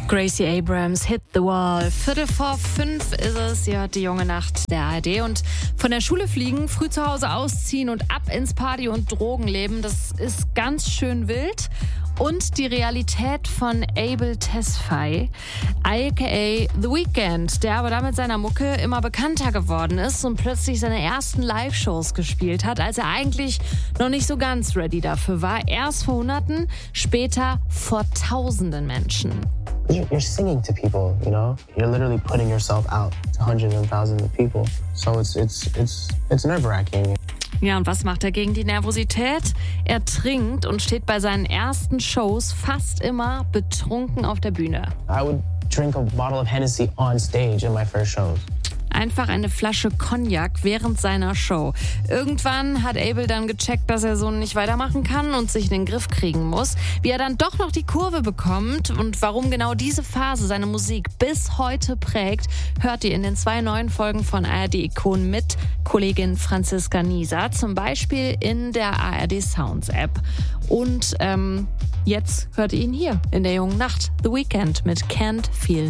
Gracie Abrams, Hit the Wall. 4:45 ist es, ihr hört die junge Nacht der ARD. Und von der Schule fliegen, früh zu Hause ausziehen und ab ins Party- und Drogenleben, das ist ganz schön wild. Und die Realität von Abel Tesfaye, aka The Weeknd, der aber damit seiner Mucke immer bekannter geworden ist und plötzlich seine ersten Live-Shows gespielt hat, als er eigentlich noch nicht so ganz ready dafür war. Erst vor Hunderten, später vor Tausenden Menschen. You're singing to people, you know? You're literally putting yourself out to hundreds and thousands of people. So it's nerve-wracking. Ja, und was macht er gegen die Nervosität? Er trinkt und steht bei seinen ersten Shows fast immer betrunken auf der Bühne. I would drink a bottle of Hennessy on stage in my first shows. Einfach eine Flasche Cognac während seiner Show. Irgendwann hat Abel dann gecheckt, dass er so nicht weitermachen kann und sich in den Griff kriegen muss. Wie er dann doch noch die Kurve bekommt und warum genau diese Phase seine Musik bis heute prägt, hört ihr in den 2 neuen Folgen von ARD Ikon mit Kollegin Franziska Nieser, zum Beispiel in der ARD Sounds App. Und jetzt hört ihr ihn hier in der jungen Nacht. The Weeknd mit Can't Feel